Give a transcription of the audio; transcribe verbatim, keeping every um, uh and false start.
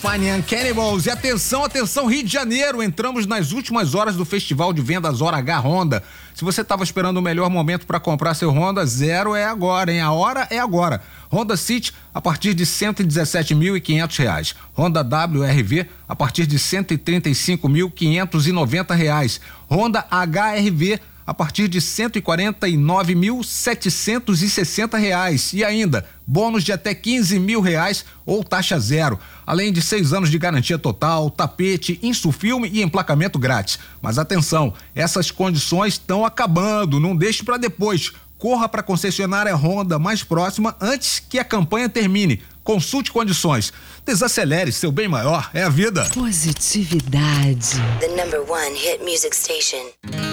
Fine and Cannibals. E atenção, atenção, Rio de Janeiro, entramos nas últimas horas do Festival de Vendas Hora H Honda. Se você estava esperando o melhor momento para comprar seu Honda, zero é agora, hein? A hora é agora. Honda City a partir de cento e dezessete mil e quinhentos reais. Honda W R V a partir de cento e trinta e cinco mil quinhentos e noventa reais. Honda H R V a partir de cento e quarenta e nove mil setecentos e sessenta reais. E ainda, bônus de até quinze mil reais ou taxa zero. Além de seis anos de garantia total, tapete, insufilme e emplacamento grátis. Mas atenção, essas condições estão acabando, não deixe para depois. Corra para a concessionária Honda mais próxima antes que a campanha termine. Consulte condições. Desacelere, seu bem maior é a vida. Positividade. The number one hit music station.